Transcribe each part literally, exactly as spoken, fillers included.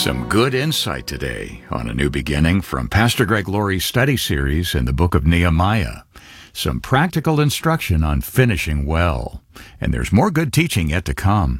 Some good insight today on A New Beginning from Pastor Greg Laurie's study series in the book of Nehemiah. Some practical instruction on finishing well. And there's more good teaching yet to come.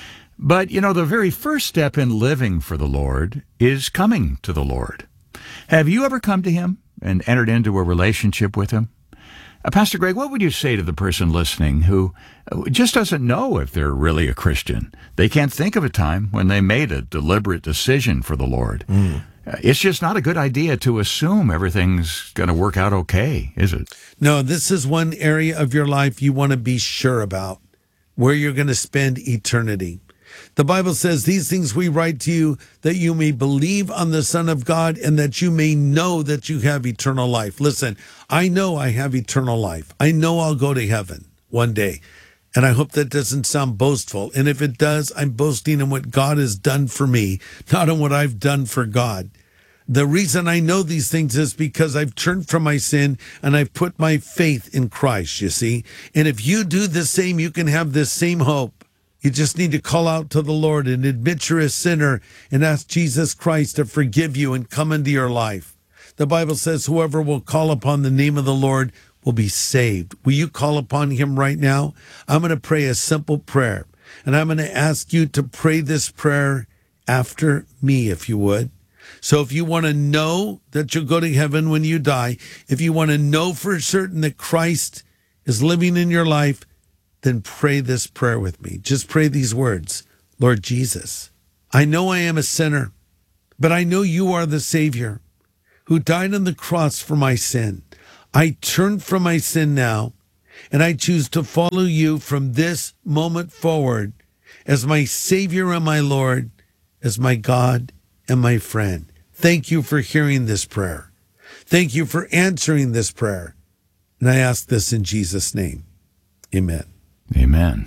But, you know, the very first step in living for the Lord is coming to the Lord. Have you ever come to Him and entered into a relationship with Him? Uh, Pastor Greg, what would you say to the person listening who just doesn't know if they're really a Christian? They can't think of a time when they made a deliberate decision for the Lord. Mm. Uh, it's just not a good idea to assume everything's going to work out okay, is it? No, this is one area of your life you want to be sure about, where you're going to spend eternity. The Bible says, these things we write to you that you may believe on the Son of God and that you may know that you have eternal life. Listen, I know I have eternal life. I know I'll go to heaven one day. And I hope that doesn't sound boastful. And if it does, I'm boasting in what God has done for me, not in what I've done for God. The reason I know these things is because I've turned from my sin and I've put my faith in Christ, you see. And if you do the same, you can have this same hope. You just need to call out to the Lord and admit you're a sinner and ask Jesus Christ to forgive you and come into your life. The Bible says whoever will call upon the name of the Lord will be saved. Will you call upon Him right now? I'm going to pray a simple prayer, and I'm going to ask you to pray this prayer after me, if you would. So if you want to know that you'll go to heaven when you die, if you want to know for certain that Christ is living in your life, then pray this prayer with me. Just pray these words. Lord Jesus, I know I am a sinner, but I know you are the Savior who died on the cross for my sin. I turn from my sin now, and I choose to follow you from this moment forward as my Savior and my Lord, as my God and my friend. Thank you for hearing this prayer. Thank you for answering this prayer. And I ask this in Jesus' name. Amen. Amen.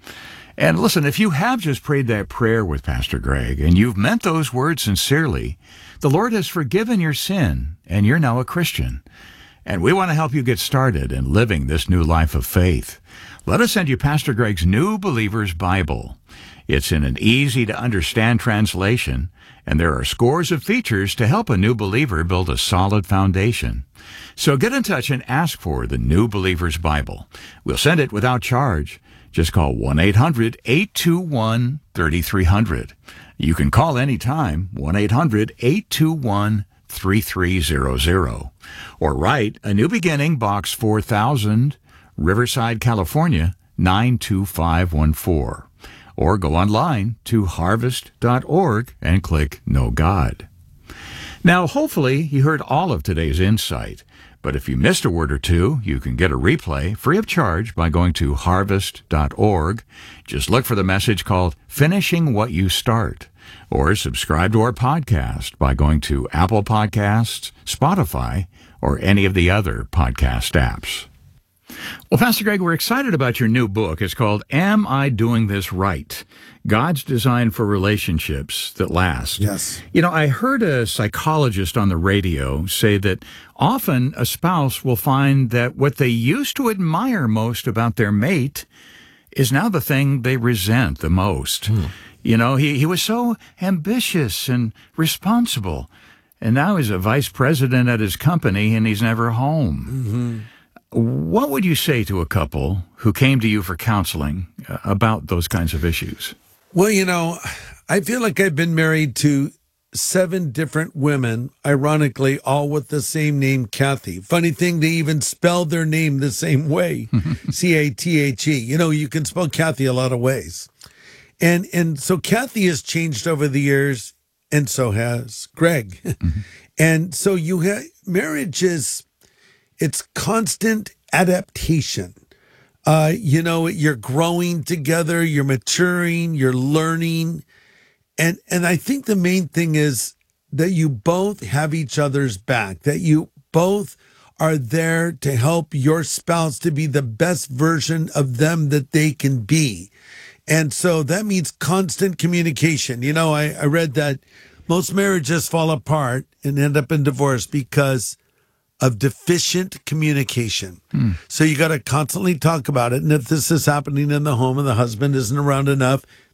And listen, if you have just prayed that prayer with Pastor Greg and you've meant those words sincerely, the Lord has forgiven your sin and you're now a Christian. And we want to help you get started in living this new life of faith. Let us send you Pastor Greg's New Believer's Bible. It's in an easy-to-understand translation, and there are scores of features to help a new believer build a solid foundation. So get in touch and ask for the New Believer's Bible. We'll send it without charge. Just call one eight hundred eight two one three three zero zero. You can call anytime, one eight hundred eight two one three three zero zero. Or write A New Beginning, Box four thousand, Riverside, California, nine two five one four. Or go online to harvest dot org and click Know God. Now, hopefully, you heard all of today's insight. But if you missed a word or two, you can get a replay free of charge by going to harvest dot org. Just look for the message called Finishing What You Start. Or subscribe to our podcast by going to Apple Podcasts, Spotify, or any of the other podcast apps. Well, Pastor Greg, we're excited about your new book. It's called Am I Doing This Right? God's Design for Relationships That Last. Yes. You know, I heard a psychologist on the radio say that often a spouse will find that what they used to admire most about their mate is now the thing they resent the most. Hmm. You know, he, he was so ambitious and responsible, and now he's a vice president at his company and he's never home. Mm-hmm. What would you say to a couple who came to you for counseling uh, about those kinds of issues? Well, you know, I feel like I've been married to seven different women, ironically, all with the same name, Kathy. Funny thing, they even spelled their name the same way, C A T H E. You know, you can spell Kathy a lot of ways. And and so Kathy has changed over the years, and so has Greg. Mm-hmm. And so you have marriage is, it's constant adaptation. Uh, you know, you're growing together, you're maturing, you're learning. And and I think the main thing is that you both have each other's back, that you both are there to help your spouse to be the best version of them that they can be. And so that means constant communication. You know, I, I read that most marriages fall apart and end up in divorce because of deficient communication. Hmm. So you got to constantly talk about it. And if this is happening in the home and the husband isn't around enough,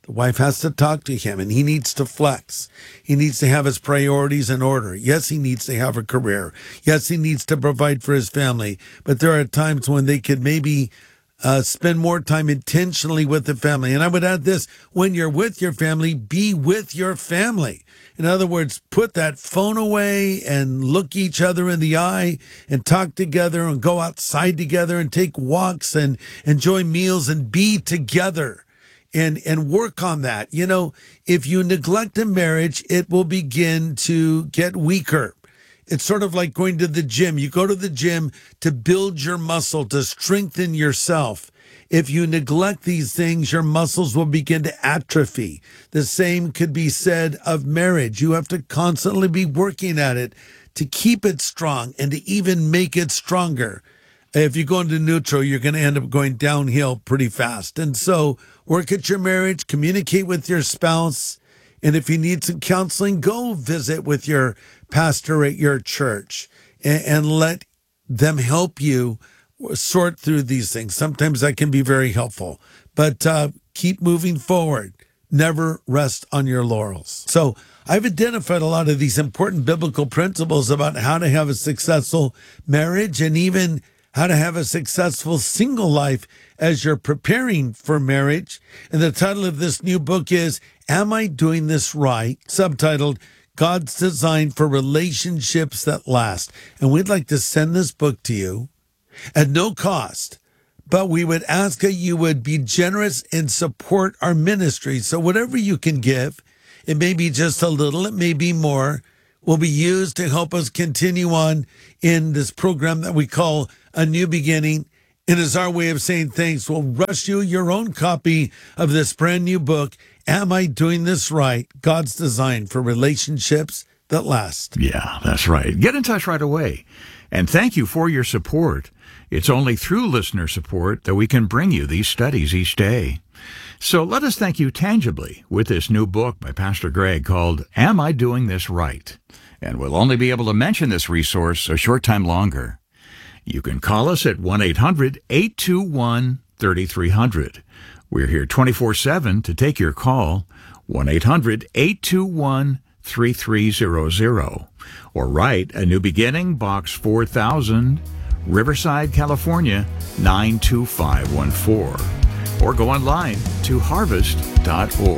The wife has to talk to him, and he needs to flex. He needs to have his priorities in order. Yes, he needs to have a career. Yes, he needs to provide for his family. But there are times when they could maybe uh, spend more time intentionally with the family. And I would add this, when you're with your family, be with your family. In other words, put that phone away and look each other in the eye and talk together and go outside together and take walks and enjoy meals and be together and, and work on that. You know, if you neglect a marriage, it will begin to get weaker. It's sort of like going to the gym. You go to the gym to build your muscle, to strengthen yourself. If you neglect these things, your muscles will begin to atrophy. The same could be said of marriage. You have to constantly be working at it to keep it strong and to even make it stronger. If you go into neutral, you're going to end up going downhill pretty fast. And so work at your marriage, communicate with your spouse. And if you need some counseling, go visit with your pastor at your church and, and let them help you sort through these things. Sometimes that can be very helpful, but uh, keep moving forward. Never rest on your laurels. So I've identified a lot of these important biblical principles about how to have a successful marriage and even how to have a successful single life as you're preparing for marriage. And the title of this new book is, Am I Doing This Right? Subtitled, God's Design for Relationships That Last. And we'd like to send this book to you at no cost, but we would ask that you would be generous and support our ministry. So whatever you can give, it may be just a little, it may be more, will be used to help us continue on in this program that we call A New Beginning. It is our way of saying thanks. We'll rush you your own copy of this brand new book, Am I Doing This Right? God's Design for Relationships That Last. Yeah, that's right. Get in touch right away. And thank you for your support. It's only through listener support that we can bring you these studies each day. So let us thank you tangibly with this new book by Pastor Greg called Am I Doing This Right? And we'll only be able to mention this resource a short time longer. You can call us at one eight hundred eight two one three three zero zero. We're here twenty-four seven to take your call, one eight hundred eight two one three three zero zero. Or write A New Beginning, Box four thousand, Riverside, California, nine two five one four. Or go online to harvest dot org.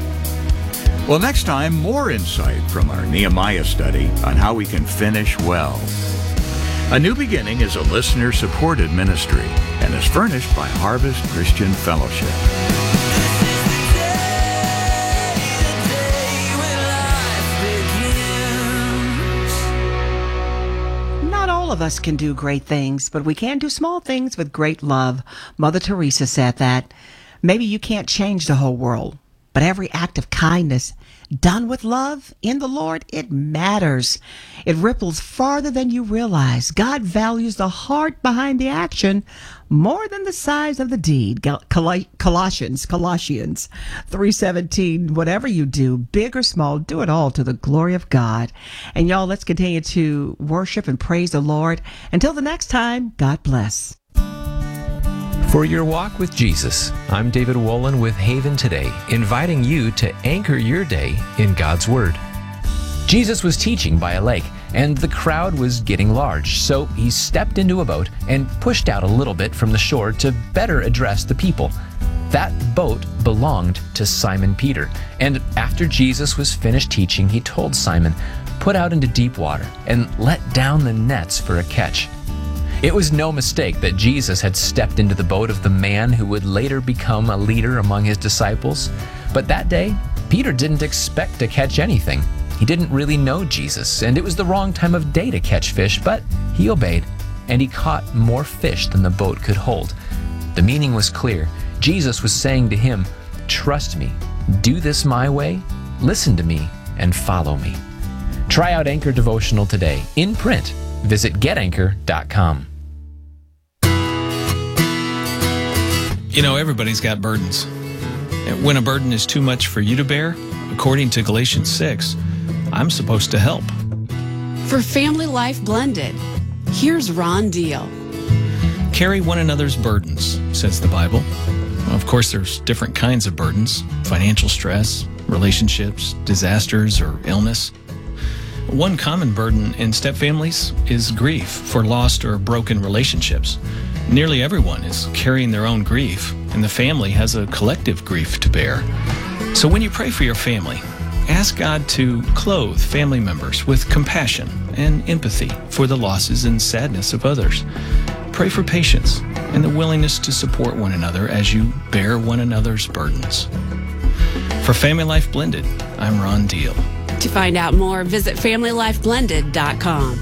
Well, next time, more insight from our Nehemiah study on how we can finish well. A New Beginning is a listener-supported ministry and is furnished by Harvest Christian Fellowship. Not all of us can do great things, but we can do small things with great love. Mother Teresa said that. Maybe you can't change the whole world, but every act of kindness done with love in the Lord, it matters. It ripples farther than you realize. God values the heart behind the action more than the size of the deed. Colossians, Colossians three seventeen, whatever you do, big or small, do it all to the glory of God. And y'all, let's continue to worship and praise the Lord. Until the next time, God bless. For your walk with Jesus, I'm David Wolin with Haven Today, inviting you to anchor your day in God's Word. Jesus was teaching by a lake, and the crowd was getting large, so he stepped into a boat and pushed out a little bit from the shore to better address the people. That boat belonged to Simon Peter, and after Jesus was finished teaching, he told Simon, "Put out into deep water and let down the nets for a catch." It was no mistake that Jesus had stepped into the boat of the man who would later become a leader among his disciples. But that day, Peter didn't expect to catch anything. He didn't really know Jesus, and it was the wrong time of day to catch fish, but he obeyed, and he caught more fish than the boat could hold. The meaning was clear. Jesus was saying to him, "Trust me, do this my way, listen to me, and follow me." Try out Anchor Devotional today, in print. Visit get anchor dot com. You know, everybody's got burdens. When a burden is too much for you to bear, according to Galatians six, I'm supposed to help. For Family Life Blended, here's Ron Deal. Carry one another's burdens, says the Bible. Of course, there's different kinds of burdens: financial stress, relationships, disasters, or illness. One common burden in step families is grief for lost or broken relationships. Nearly everyone is carrying their own grief, and the family has a collective grief to bear. So when you pray for your family, ask God to clothe family members with compassion and empathy for the losses and sadness of others. Pray for patience and the willingness to support one another as you bear one another's burdens. For Family Life Blended, I'm Ron Deal. To find out more, visit family life blended dot com.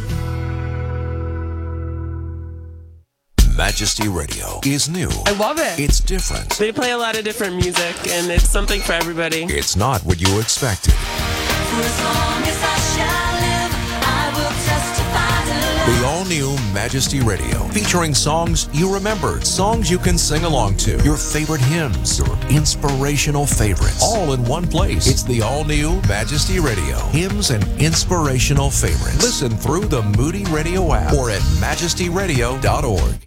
Majesty Radio is new. I love it. It's different. They play a lot of different music, and it's something for everybody. It's not what you expected. For as long as I shall live, I will testify to love. The all-new Majesty Radio, featuring songs you remembered, songs you can sing along to, your favorite hymns, your inspirational favorites, all in one place. It's the all-new Majesty Radio, hymns and inspirational favorites. Listen through the Moody Radio app or at majesty radio dot org.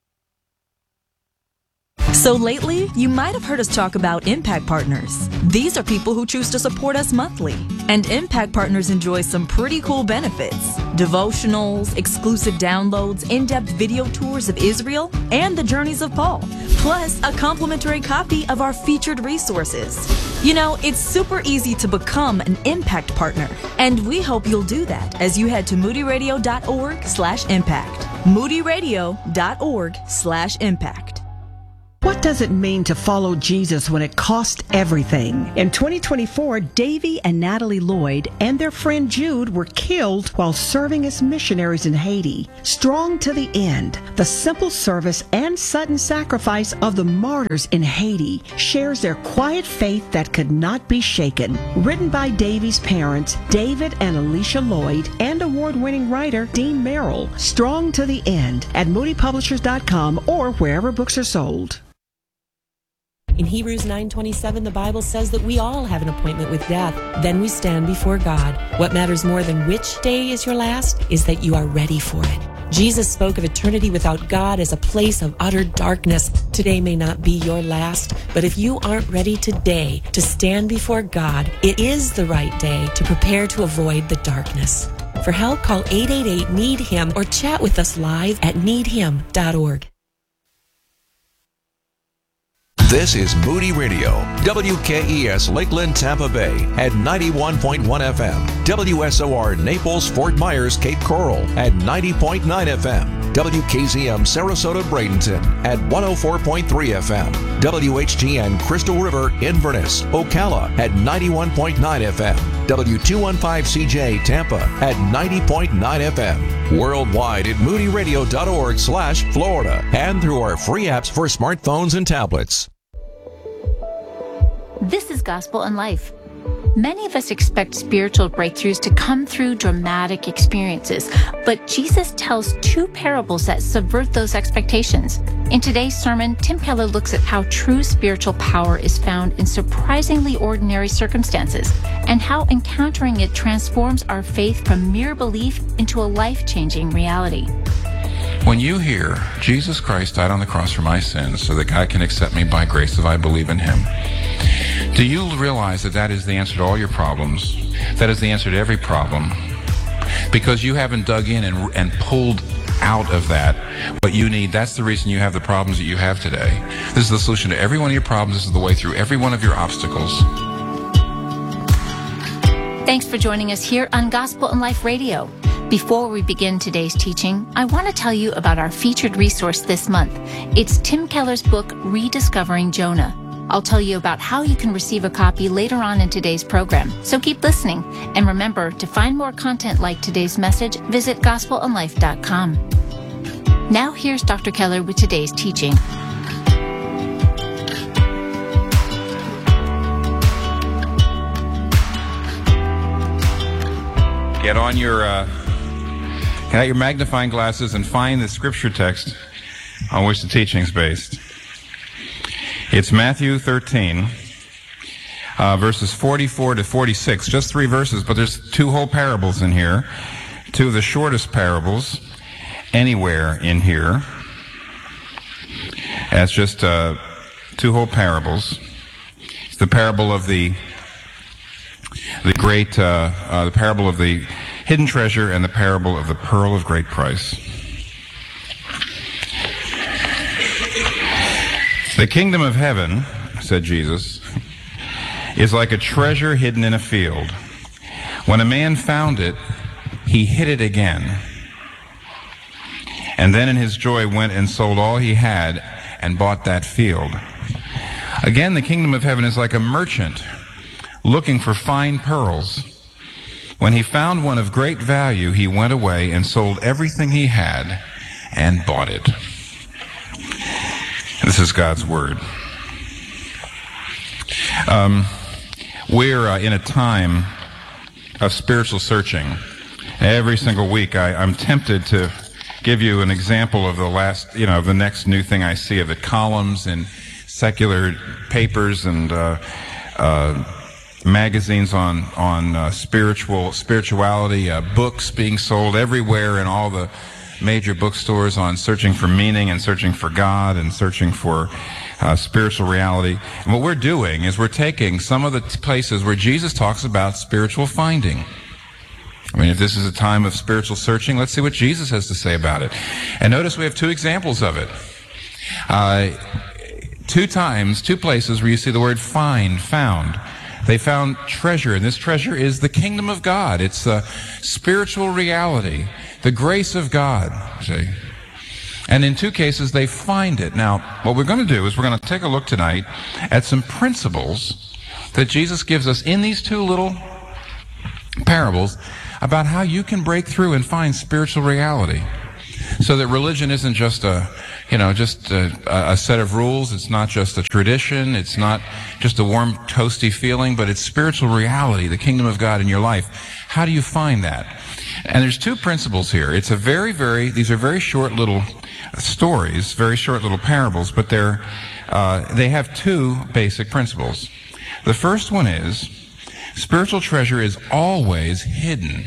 So lately, you might have heard us talk about Impact Partners. These are people who choose to support us monthly. And Impact Partners enjoy some pretty cool benefits: devotionals, exclusive downloads, in-depth video tours of Israel, and the journeys of Paul. Plus, a complimentary copy of our featured resources. You know, it's super easy to become an Impact Partner. And we hope you'll do that as you head to moody radio dot org slash impact. moody radio dot org slash impact. What does it mean to follow Jesus when it costs everything? In twenty twenty-four, Davy and Natalie Lloyd and their friend Jude were killed while serving as missionaries in Haiti. Strong to the end, the simple service and sudden sacrifice of the martyrs in Haiti shares their quiet faith that could not be shaken. Written by Davy's parents, David and Alicia Lloyd, and award-winning writer Dean Merrill. Strong to the end at moody publishers dot com or wherever books are sold. In Hebrews nine twenty-seven, the Bible says that we all have an appointment with death. Then we stand before God. What matters more than which day is your last is that you are ready for it. Jesus spoke of eternity without God as a place of utter darkness. Today may not be your last, but if you aren't ready today to stand before God, it is the right day to prepare to avoid the darkness. For help, call eight eight eight, need him or chat with us live at need him dot org. This is Moody Radio, W K E S Lakeland, Tampa Bay at ninety-one point one F M, W S O R Naples, Fort Myers, Cape Coral at ninety point nine F M, W K Z M Sarasota, Bradenton at one oh four point three F M, W H G N Crystal River, Inverness, Ocala at ninety-one point nine F M, W two fifteen C J Tampa at ninety point nine F M, worldwide at moody radio dot org slash Florida, and through our free apps for smartphones and tablets. This is Gospel in Life. Many of us expect spiritual breakthroughs to come through dramatic experiences, but Jesus tells two parables that subvert those expectations. In today's sermon, Tim Keller looks at how true spiritual power is found in surprisingly ordinary circumstances, and how encountering it transforms our faith from mere belief into a life-changing reality. When you hear Jesus Christ died on the cross for my sins so that God can accept me by grace if I believe in him, do you realize that that is the answer to all your problems? That is the answer to every problem. Because you haven't dug in and, and pulled out of that what you need. That's the reason you have the problems that you have today. This is the solution to every one of your problems. This is the way through every one of your obstacles. Thanks for joining us here on Gospel in Life Radio. Before we begin today's teaching, I want to tell you about our featured resource this month. It's Tim Keller's book, Rediscovering Jonah. I'll tell you about how you can receive a copy later on in today's program, so keep listening. And remember, to find more content like today's message, visit gospel in life dot com. Now here's Doctor Keller with today's teaching. Get on your, uh, get out your magnifying glasses and find the scripture text on which the teaching is based. It's Matthew thirteen, uh, verses forty-four to forty-six, just three verses, but there's two whole parables in here, two of the shortest parables anywhere in here. That's just uh, two whole parables. It's the parable of the the great, uh, uh, the parable of the hidden treasure and the parable of the pearl of great price. The kingdom of heaven, said Jesus, is like a treasure hidden in a field. When a man found it, he hid it again. And then in his joy went and sold all he had and bought that field. Again, the kingdom of heaven is like a merchant looking for fine pearls. When he found one of great value, he went away and sold everything he had and bought it. This is God's word. Um, we're uh, in a time of spiritual searching. Every single week, I, I'm tempted to give you an example of the last, you know, the next new thing I see of it. Columns in secular papers and uh, uh, magazines on on uh, spiritual spirituality, uh, books being sold everywhere in all the major bookstores on searching for meaning and searching for God and searching for uh, spiritual reality. And what we're doing is we're taking some of the t- places where Jesus talks about spiritual finding. I mean, if this is a time of spiritual searching, let's see what Jesus has to say about it. And notice we have two examples of it. Uh, two times, two places where you see the word find, found. They found treasure, and this treasure is the kingdom of God. It's a spiritual reality, the grace of God, see. And in two cases, they find it. Now, what we're going to do is we're going to take a look tonight at some principles that Jesus gives us in these two little parables about how you can break through and find spiritual reality. So that religion isn't just a, you know, just a, a set of rules. It's not just a tradition. It's not just a warm, toasty feeling, but it's spiritual reality, the kingdom of God in your life. How do you find that? And there's two principles here. It's a very, very, these are very short little stories, very short little parables, but they're, uh, they have two basic principles. The first one is, spiritual treasure is always hidden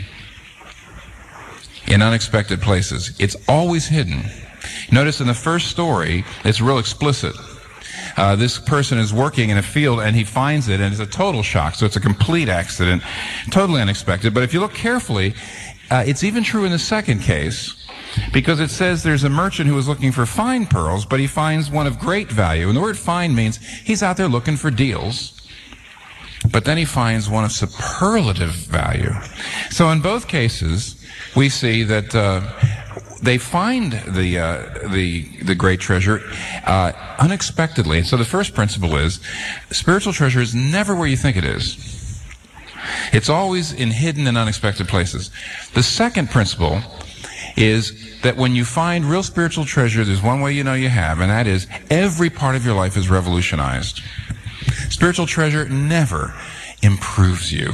in unexpected places. It's always hidden. Notice in the first story, it's real explicit. Uh, this person is working in a field and he finds it, and it's a total shock. So it's a complete accident, totally unexpected. But if you look carefully, uh, it's even true in the second case, because it says there's a merchant who was looking for fine pearls, but he finds one of great value. And the word fine means he's out there looking for deals. But then he finds one of superlative value. So in both cases, we see that uh, they find the uh, the the great treasure uh, unexpectedly. And so the first principle is, spiritual treasure is never where you think it is. It's always in hidden and unexpected places. The second principle is that when you find real spiritual treasure, there's one way you know you have, and that is every part of your life is revolutionized. Spiritual treasure never improves you.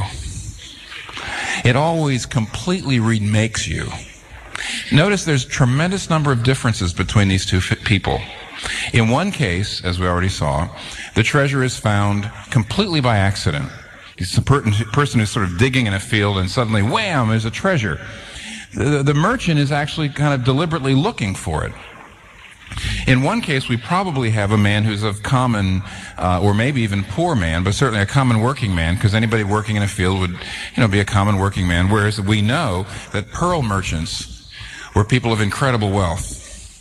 It always completely remakes you. Notice there's a tremendous number of differences between these two people. In one case, as we already saw, the treasure is found completely by accident. It's a per- person who's sort of digging in a field and suddenly, wham, there's a treasure. The, the merchant is actually kind of deliberately looking for it. In one case, we probably have a man who's of common, uh, or maybe even poor man, but certainly a common working man, because anybody working in a field would, you know, be a common working man, whereas we know that pearl merchants were people of incredible wealth.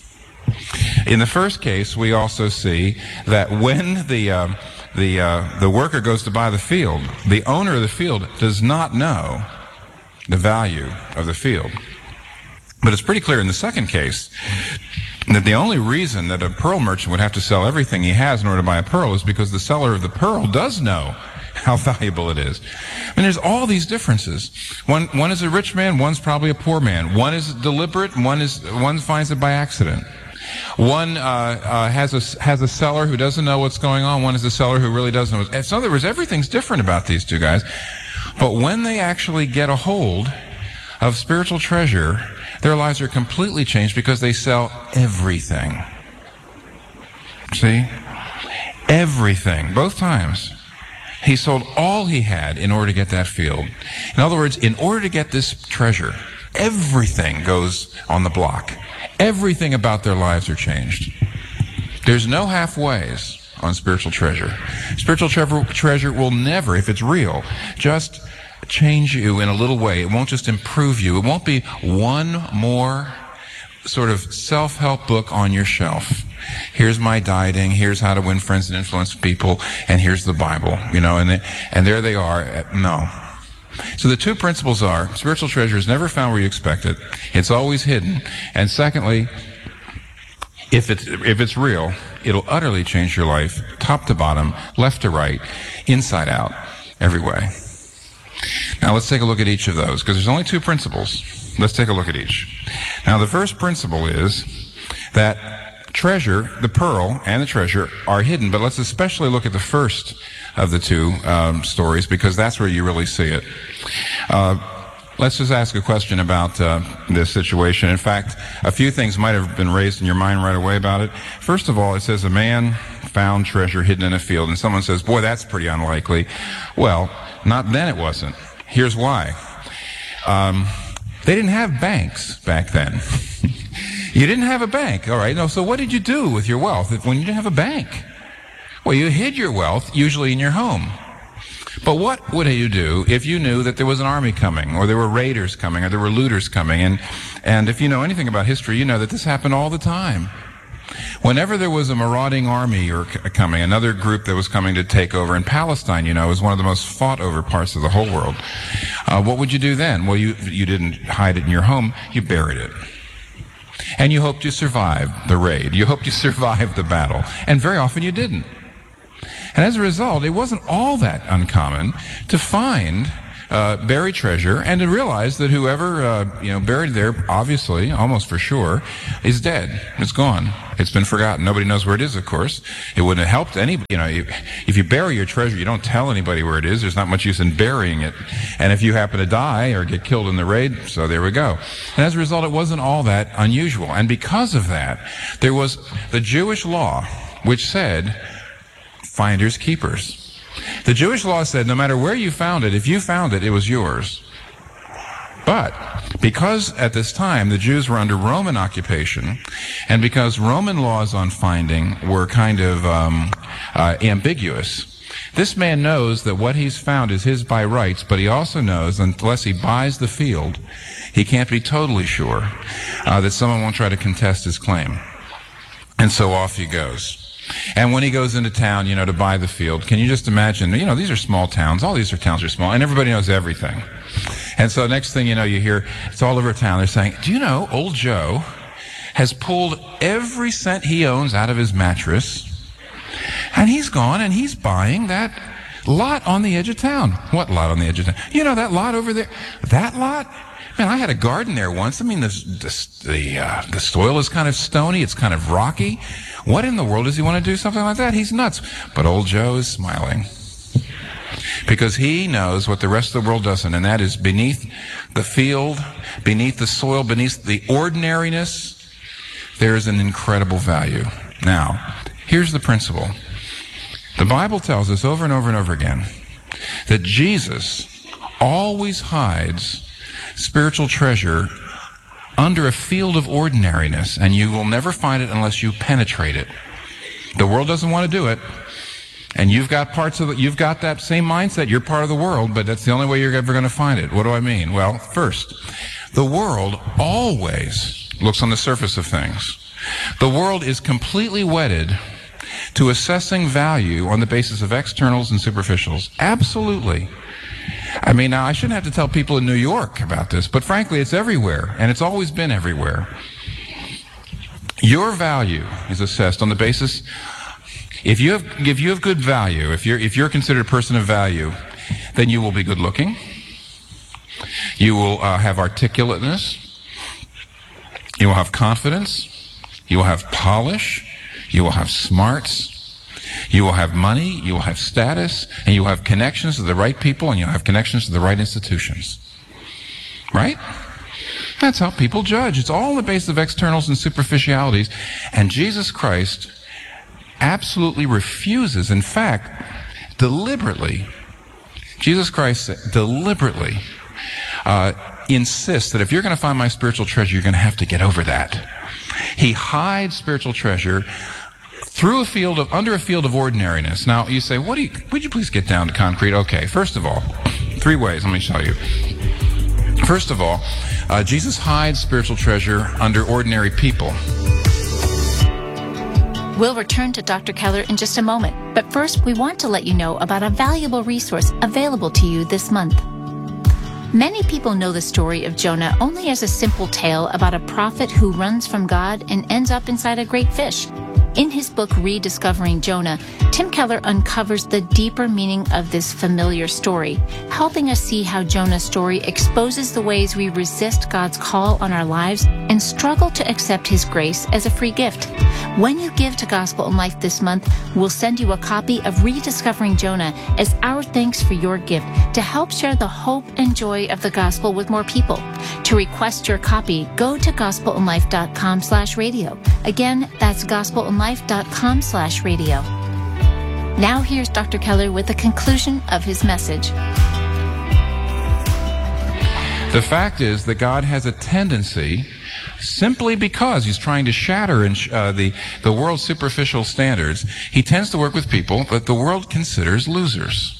In the first case, we also see that when the uh, the uh, the worker goes to buy the field, the owner of the field does not know the value of the field. But it's pretty clear in the second case that the only reason that a pearl merchant would have to sell everything he has in order to buy a pearl is because the seller of the pearl does know how valuable it is. And there's all these differences. One one is a rich man, one's probably a poor man. One is deliberate, one is one finds it by accident. One uh, uh, has a has a seller who doesn't know what's going on. One is a seller who really does know. In other words, everything's different about these two guys. But when they actually get a hold of spiritual treasure, their lives are completely changed because they sell everything. See? Everything. Both times. He sold all he had in order to get that field. In other words, in order to get this treasure, everything goes on the block. Everything about their lives are changed. There's no halfways. on spiritual treasure. Spiritual tre- treasure will never, if it's real, just change you in a little way. It won't just improve you. It won't be one more sort of self-help book on your shelf. Here's my dieting, here's how to win friends and influence people, and here's the Bible, you know, and, they, and there they are. No. So the two principles are, spiritual treasure is never found where you expect it. It's always hidden. And secondly, if it's, if it's real, it'll utterly change your life, top to bottom, left to right, inside out, every way. Now let's take a look at each of those, because there's only two principles. Let's take a look at each. Now the first principle is that treasure, the pearl and the treasure, are hidden, but let's especially look at the first of the two um, stories, because that's where you really see it. Uh, let's just ask a question about uh, this situation. In fact, a few things might have been raised in your mind right away about it. First of all, it says a man found treasure hidden in a field, and someone says, boy, that's pretty unlikely. Well, not then it wasn't. Here's why. Um, they didn't have banks back then. You didn't have a bank, all right. No, so what did you do with your wealth when you didn't have a bank? Well, you hid your wealth, usually in your home. But what would you do if you knew that there was an army coming, or there were raiders coming, or there were looters coming? And, and if you know anything about history, you know that this happened all the time. Whenever there was a marauding army or c- coming, another group that was coming to take over in Palestine, you know, is one of the most fought over parts of the whole world. Uh, what would you do then? Well, you, you didn't hide it in your home, you buried it. And you hoped you survived the raid. You hoped you survived the battle. And very often you didn't. And as a result, it wasn't all that uncommon to find uh, buried treasure and to realize that whoever, uh, you know, buried there, obviously, almost for sure, is dead. It's gone. It's been forgotten. Nobody knows where it is, of course. It wouldn't have helped anybody. You know, if you bury your treasure, you don't tell anybody where it is. There's not much use in burying it. And if you happen to die or get killed in the raid, so there we go. And as a result, it wasn't all that unusual. And because of that, there was the Jewish law, which said, finders keepers. The Jewish law said no matter where you found it, if you found it, it was yours. But because at this time the Jews were under Roman occupation, and because Roman laws on finding were kind of um, uh, ambiguous, this man knows that what he's found is his by rights, but he also knows unless he buys the field, he can't be totally sure uh, that someone won't try to contest his claim. And so off he goes. And when he goes into town, you know, to buy the field, can you just imagine, you know, these are small towns. All these are towns are small, and everybody knows everything. And so next thing you know, you hear, it's all over town. They're saying, do you know, old Joe has pulled every cent he owns out of his mattress, and he's gone and he's buying that lot on the edge of town. What lot on the edge of town? You know, that lot over there. That lot? Man, I had a garden there once. I mean, the, the, the, uh, the soil is kind of stony. It's kind of rocky. What in the world does he want to do something like that? He's nuts. But old Joe is smiling. Because he knows what the rest of the world doesn't, and that is beneath the field, beneath the soil, beneath the ordinariness, there is an incredible value. Now, here's the principle. The Bible tells us over and over and over again that Jesus always hides spiritual treasure under a field of ordinariness, and you will never find it unless you penetrate it. The world doesn't want to do it, and you've got parts of it, you've got that same mindset. You're part of the world, but that's the only way you're ever going to find it. What do I mean? Well, first, the world always looks on the surface of things. The world is completely wedded to assessing value on the basis of externals and superficials. Absolutely. I mean, now, I shouldn't have to tell people in New York about this, but frankly, it's everywhere, and it's always been everywhere. Your value is assessed on the basis, if you have, if you have good value, if you're, if you're considered a person of value, then you will be good looking, you will uh, have articulateness, you will have confidence, you will have polish, you will have smarts, you will have money, you will have status, and you will have connections to the right people, and you'll have connections to the right institutions. Right? That's how people judge. It's all on the basis of externals and superficialities. And Jesus Christ absolutely refuses, in fact, deliberately, Jesus Christ deliberately uh, insists that if you're going to find my spiritual treasure, you're going to have to get over that. He hides spiritual treasure through a field of, under a field of ordinariness. Now, you say, what do you, would you please get down to concrete? Okay, first of all, three ways, let me tell you. First of all, uh, Jesus hides spiritual treasure under ordinary people. We'll return to Doctor Keller in just a moment, but first we want to let you know about a valuable resource available to you this month. Many people know the story of Jonah only as a simple tale about a prophet who runs from God and ends up inside a great fish. In his book, Rediscovering Jonah, Tim Keller uncovers the deeper meaning of this familiar story, helping us see how Jonah's story exposes the ways we resist God's call on our lives and struggle to accept his grace as a free gift. When you give to Gospel in Life this month, we'll send you a copy of Rediscovering Jonah as our thanks for your gift to help share the hope and joy of the gospel with more people. To request your copy, go to gospelinlife.com slash radio. Again, that's gospelinlife.com slash radio. Now here's Doctor Keller with the conclusion of his message. The fact is that God has a tendency, simply because he's trying to shatter in, uh, the, the world's superficial standards, he tends to work with people that the world considers losers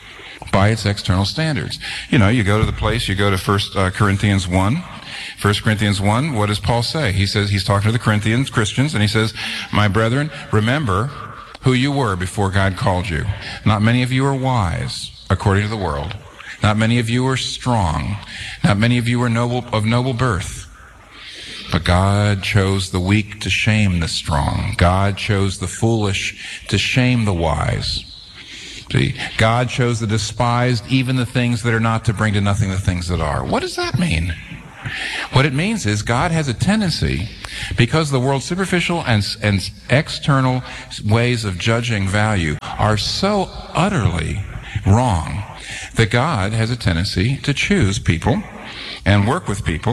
by its external standards. You know, you go to the place, you go to First uh, Corinthians one. First Corinthians one, what does Paul say? He says, he's talking to the Corinthians, Christians, and he says, my brethren, remember who you were before God called you. Not many of you are wise, according to the world. Not many of you are strong. Not many of you are noble, of noble birth. But God chose the weak to shame the strong. God chose the foolish to shame the wise. See, God chose the despised, even the things that are not, to bring to nothing the things that are. What does that mean? What it means is God has a tendency, because the world's superficial and, and external ways of judging value are so utterly wrong, that God has a tendency to choose people and work with people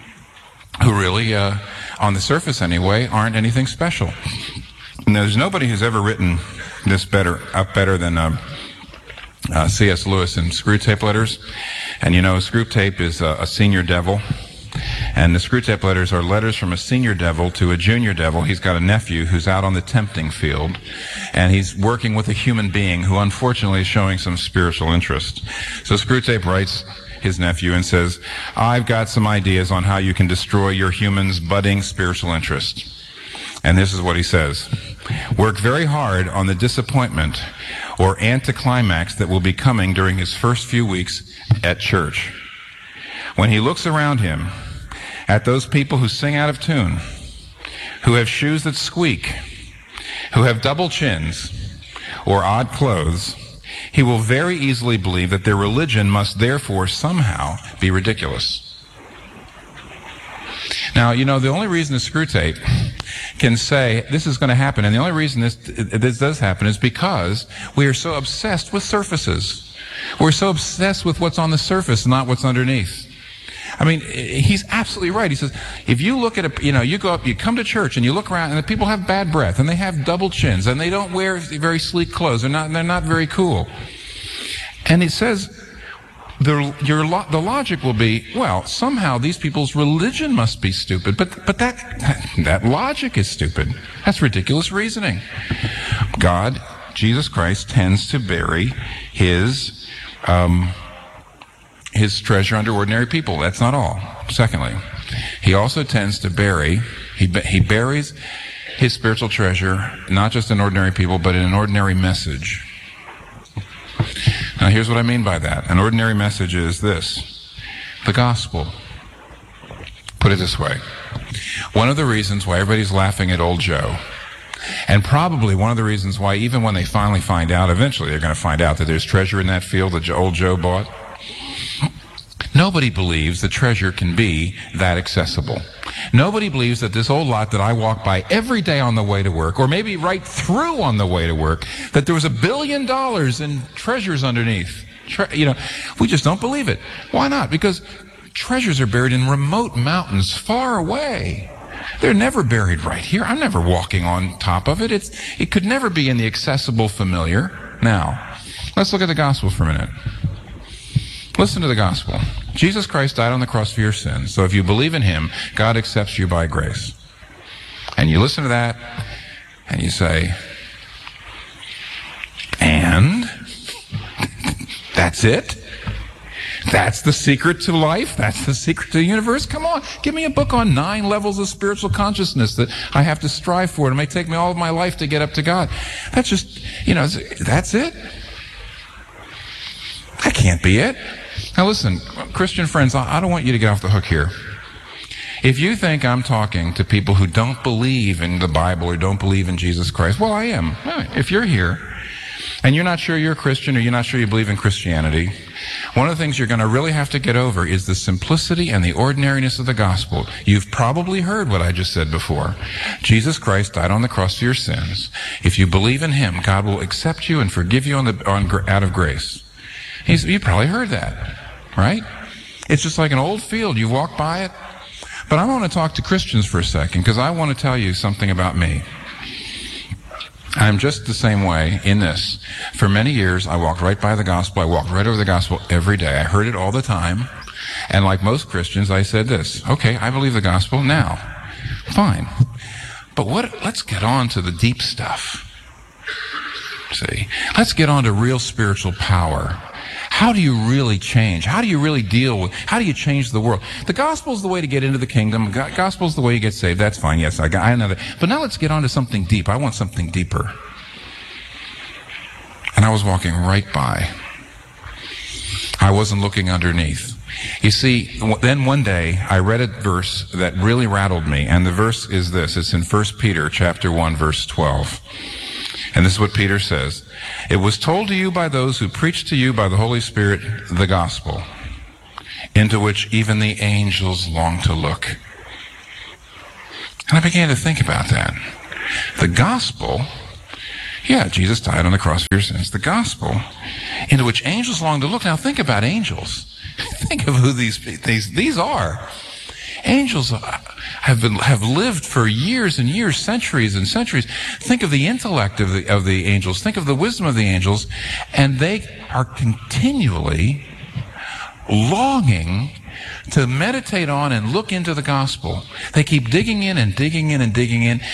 who really, uh, on the surface anyway, aren't anything special. And there's nobody who's ever written this better, up better than uh, uh, C S Lewis in Screwtape Letters. And you know, Screwtape is a, a senior devil. And the Screwtape Letters are letters from a senior devil to a junior devil. He's got a nephew who's out on the tempting field, and he's working with a human being who unfortunately is showing some spiritual interest. So Screwtape writes his nephew and says, I've got some ideas on how you can destroy your human's budding spiritual interest. And this is what he says. Work very hard on the disappointment or anticlimax that will be coming during his first few weeks at church. When he looks around him at those people who sing out of tune, who have shoes that squeak, who have double chins or odd clothes, he will very easily believe that their religion must therefore somehow be ridiculous. Now, you know, the only reason the Screwtape can say this is going to happen, and the only reason this, this does happen, is because we are so obsessed with surfaces. We're so obsessed with what's on the surface, not what's underneath. I mean, he's absolutely right. He says, if you look at a, you know, you go up, you come to church and you look around and the people have bad breath and they have double chins and they don't wear very sleek clothes. They're not, they're not very cool. And he says, the, your, the logic will be, well, somehow these people's religion must be stupid. But, but that, that logic is stupid. That's ridiculous reasoning. God, Jesus Christ, tends to bury his, um, his treasure under ordinary people. That's not all. Secondly, he also tends to bury, he, he buries his spiritual treasure, not just in ordinary people, but in an ordinary message. Now, here's what I mean by that. An ordinary message is this: the gospel. Put it this way. One of the reasons why everybody's laughing at old Joe, and probably one of the reasons why even when they finally find out, eventually they're going to find out that there's treasure in that field that old Joe bought, nobody believes the treasure can be that accessible. Nobody believes that this old lot that I walk by every day on the way to work, or maybe right through on the way to work, that there was a billion dollars in treasures underneath. Tre- you know, we just don't believe it. Why not? Because treasures are buried in remote mountains far away. They're never buried right here. I'm never walking on top of it. It's, it could never be in the accessible familiar. Now, let's look at the gospel for a minute. Listen to the gospel. Jesus Christ died on the cross for your sins. So if you believe in him, God accepts you by grace. And you listen to that, And you say, and? That's it? That's the secret to life? That's the secret to the universe? Come on, give me a book on nine levels of spiritual consciousness that I have to strive for. It may take me all of my life to get up to God. That's just, you know, that's it? That can't be it. Now listen, Christian friends, I don't want you to get off the hook here. If you think I'm talking to people who don't believe in the Bible or don't believe in Jesus Christ, well, I am. If you're here and you're not sure you're a Christian or you're not sure you believe in Christianity, one of the things you're going to really have to get over is the simplicity and the ordinariness of the gospel. You've probably heard what I just said before. Jesus Christ died on the cross for your sins. If you believe in him, God will accept you and forgive you on the, on, out of grace. He's, you probably heard that, right? It's just like an old field. You walk by it. But I want to talk to Christians for a second because I want to tell you something about me. I'm just the same way in this. For many years, I walked right by the gospel. I walked right over the gospel every day. I heard it all the time. And like most Christians, I said this, okay, I believe the gospel now. Fine. But what? Let's get on to the deep stuff. See? Let's get on to real spiritual power. How do you really change? How do you really deal with, how do you change the world? The gospel is the way to get into the kingdom. The gospel is the way you get saved. That's fine. Yes, I, got, I know that. But now let's get on to something deep. I want something deeper. And I was walking right by. I wasn't looking underneath. You see, then one day I read a verse that really rattled me. And the verse is this. It's in First Peter chapter one, verse twelve. And this is what Peter says. It was told to you by those who preached to you by the Holy Spirit the gospel, into which even the angels long to look. And I began to think about that. The gospel, yeah, Jesus died on the cross for your sins. The gospel, into which angels long to look. Now think about angels. Think of who these these these are. Angels have been have lived for years and years, centuries and centuries. Think of the intellect of the of the angels. Think of the wisdom of the angels, and they are continually longing to meditate on and look into the gospel. They keep digging in and digging in and digging in,